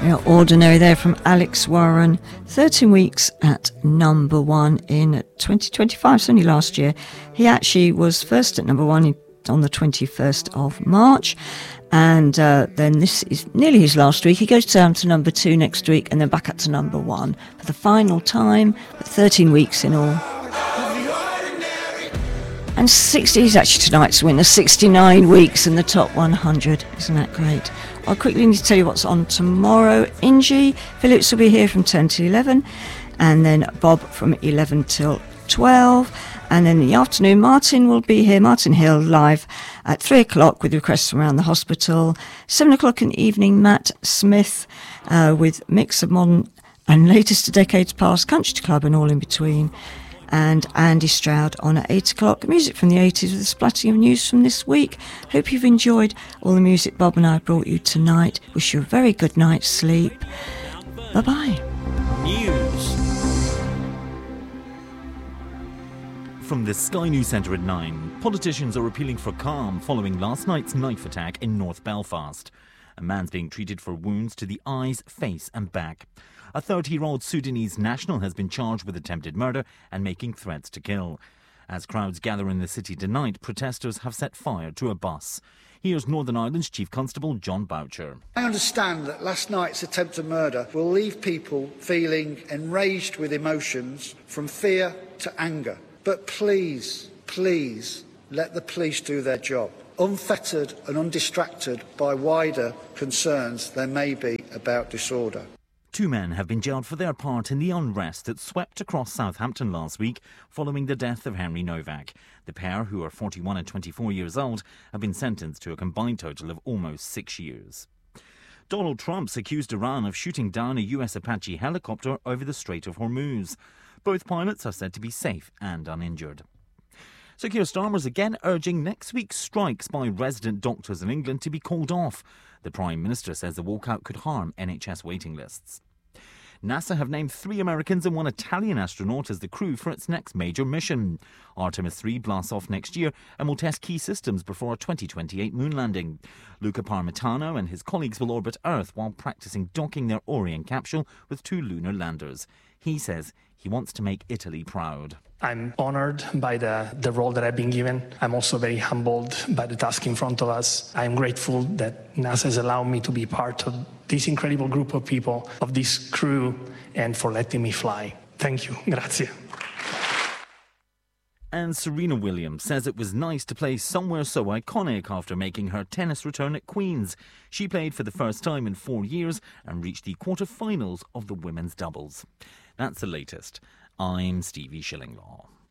Ordinary there from Alex Warren. 13 weeks at number one in 2025, it's only last year. He actually was first at number one on the 21st of March. And then this is nearly his last week. He goes down to number two next week and then back up to number one for the final time, 13 weeks in all. And 60 is actually tonight's winner, 69 weeks in the top 100. Isn't that great? I quickly need to tell you what's on tomorrow. Ingie Phillips will be here from 10 to 11, and then Bob from 11 till 12. And then in the afternoon, Martin will be here, Martin Hill, live at 3 o'clock with requests from around the hospital. 7 o'clock in the evening, Matt Smith with mix of modern and latest to decades past, country club and all in between. And Andy Stroud on at 8 o'clock. Music from the 80s with a splatting of news from this week. Hope you've enjoyed all the music Bob and I brought you tonight. Wish you a very good night's sleep. Bye-bye. News. From the Sky News Centre at 9, politicians are appealing for calm following last night's knife attack in North Belfast. A man's being treated for wounds to the eyes, face and back. A 30-year-old Sudanese national has been charged with attempted murder and making threats to kill. As crowds gather in the city tonight, protesters have set fire to a bus. Here's Northern Ireland's Chief Constable John Boucher. I understand that last night's attempted murder will leave people feeling enraged with emotions from fear to anger. But please, please, let the police do their job, unfettered and undistracted by wider concerns there may be about disorder. 2 men have been jailed for their part in the unrest that swept across Southampton last week following the death of Henry Novak. The pair, who are 41 and 24 years old, have been sentenced to a combined total of almost 6 years. Donald Trump's accused Iran of shooting down a US Apache helicopter over the Strait of Hormuz. Both pilots are said to be safe and uninjured. So Keir Starmer's again urging next week's strikes by resident doctors in England to be called off. The Prime Minister says the walkout could harm NHS waiting lists. NASA have named 3 Americans and 1 Italian astronaut as the crew for its next major mission. Artemis 3 blasts off next year and will test key systems before a 2028 moon landing. Luca Parmitano and his colleagues will orbit Earth while practicing docking their Orion capsule with 2 lunar landers. He says he wants to make Italy proud. I'm honoured by the role that I've been given. I'm also very humbled by the task in front of us. I'm grateful that NASA has allowed me to be part of this incredible group of people, of this crew, and for letting me fly. Thank you. Grazie. And Serena Williams says it was nice to play somewhere so iconic after making her tennis return at Queen's. She played for the first time in 4 years and reached the quarter-finals of the women's doubles. That's the latest. I'm Stevie Shillinglaw.